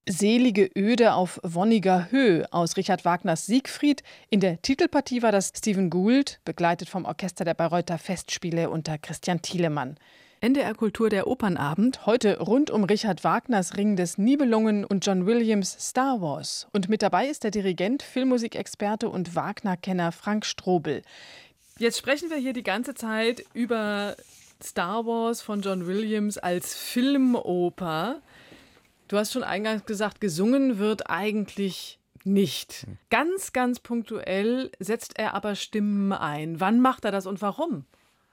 Selige Öde auf wonniger Höh aus Richard Wagners Siegfried. In der Titelpartie war das Stephen Gould, begleitet vom Orchester der Bayreuther Festspiele unter Christian Thielemann. NDR Kultur der Opernabend, heute rund um Richard Wagners Ring des Nibelungen und John Williams' Star Wars. Und mit dabei ist der Dirigent, Filmmusikexperte und Wagner-Kenner Frank Strobel. Jetzt sprechen wir hier die ganze Zeit über Star Wars von John Williams als Filmoper. Du hast schon eingangs gesagt, gesungen wird eigentlich nicht. Ganz, ganz punktuell setzt er aber Stimmen ein. Wann macht er das und warum?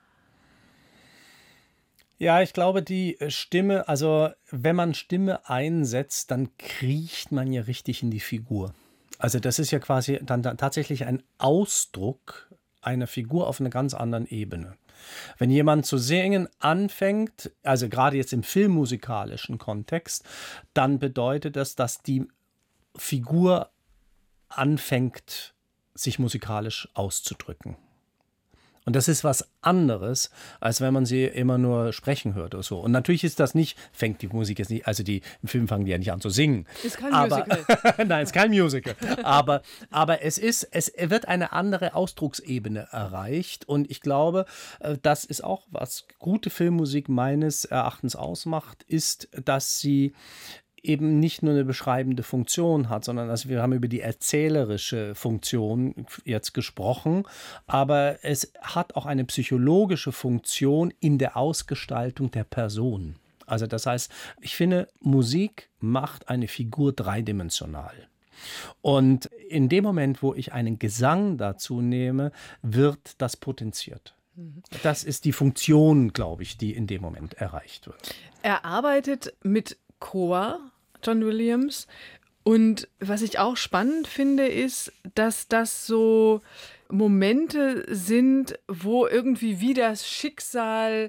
Ja, ich glaube, die Stimme, also wenn man Stimme einsetzt, dann kriecht man ja richtig in die Figur. Also das ist ja quasi dann tatsächlich ein Ausdruck einer Figur auf einer ganz anderen Ebene. Wenn jemand zu singen anfängt, also gerade jetzt im filmmusikalischen Kontext, dann bedeutet das, dass die Figur anfängt, sich musikalisch auszudrücken. Und das ist was anderes, als wenn man sie immer nur sprechen hört oder so. Und natürlich ist das nicht, fängt die Musik jetzt nicht, also im Film ja nicht an zu singen. Ist kein Musical. Nein, ist kein Musical. Aber es wird eine andere Ausdrucksebene erreicht. Und ich glaube, das ist auch, was gute Filmmusik meines Erachtens ausmacht, ist, dass sie eben nicht nur eine beschreibende Funktion hat, sondern also wir haben über die erzählerische Funktion jetzt gesprochen, aber es hat auch eine psychologische Funktion in der Ausgestaltung der Person. Also das heißt, ich finde, Musik macht eine Figur dreidimensional. Und in dem Moment, wo ich einen Gesang dazu nehme, wird das potenziert. Das ist die Funktion, glaube ich, die in dem Moment erreicht wird. Er arbeitet mit Chor, John Williams. Und was ich auch spannend finde, ist, dass das so Momente sind, wo irgendwie wie das Schicksal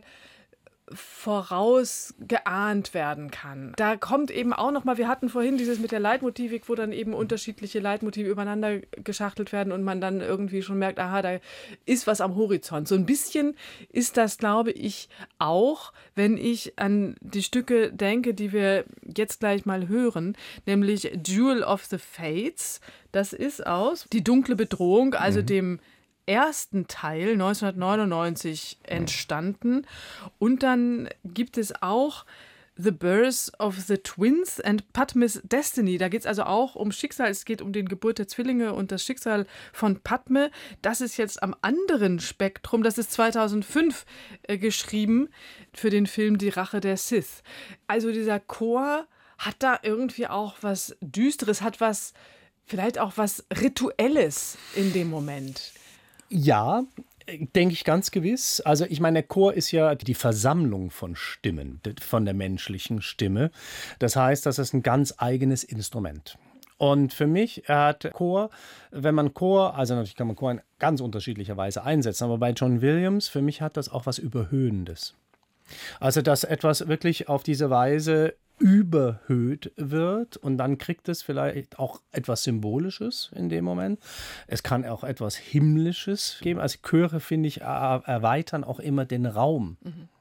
vorausgeahnt werden kann. Da kommt eben auch nochmal, wir hatten vorhin dieses mit der Leitmotivik, wo dann eben unterschiedliche Leitmotive übereinander geschachtelt werden und man dann irgendwie schon merkt, aha, da ist was am Horizont. So ein bisschen ist das, glaube ich, auch, wenn ich an die Stücke denke, die wir jetzt gleich mal hören, nämlich Duel of the Fates. Das ist aus Die dunkle Bedrohung, also dem ersten Teil 1999 entstanden. Und dann gibt es auch The Birth of the Twins and Padme's Destiny. Da geht es also auch um Schicksal. Es geht um den Geburt der Zwillinge und das Schicksal von Padme. Das ist jetzt am anderen Spektrum. Das ist 2005 geschrieben für den Film Die Rache der Sith. Also dieser Chor hat da irgendwie auch was Düsteres, hat was, vielleicht auch was Rituelles in dem Moment. Ja, denke ich ganz gewiss. Also ich meine, der Chor ist ja die Versammlung von Stimmen, von der menschlichen Stimme. Das heißt, das ist ein ganz eigenes Instrument. Und für mich hat Chor, wenn man Chor, also natürlich kann man Chor in ganz unterschiedlicher Weise einsetzen, aber bei John Williams, für mich hat das auch was Überhöhendes. Also dass etwas wirklich auf diese Weise überhöht wird und dann kriegt es vielleicht auch etwas Symbolisches in dem Moment. Es kann auch etwas Himmlisches geben. Also Chöre, finde ich, erweitern auch immer den Raum.